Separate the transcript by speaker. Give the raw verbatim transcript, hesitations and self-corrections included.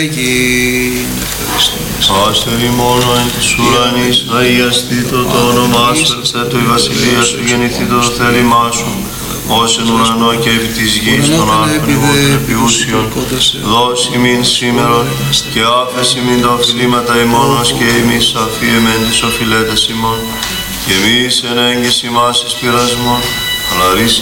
Speaker 1: Πάτερ ημών εν της ουρανής, αγιαστήτω το όνομά σου, ελθέτω η βασιλεία σου, γεννηθήτω το θέλημά σου, ως εν ουρανό και επί της γης των άρθρων ημών των επιούσιων. Δώσ' ημίν σήμερον και άφεση ημίν τα οφειλήματα ημών, ως και εμείς αφίεμεν τις οφειλέτες ημών. Και εμείς εν έγκυς ημάς εις πειρασμόν, αλλά ρίσε